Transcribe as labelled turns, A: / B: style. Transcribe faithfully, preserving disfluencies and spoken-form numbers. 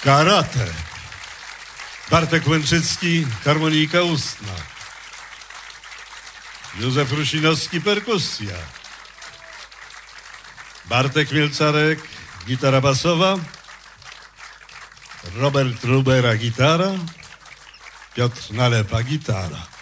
A: Karate. Bartek Łęczycki, harmonika ustna. Józef Rusinowski, perkusja. Bartek Mielcarek, gitara basowa. Robert Rubera, gitara. Piotr Nalepa, gitara.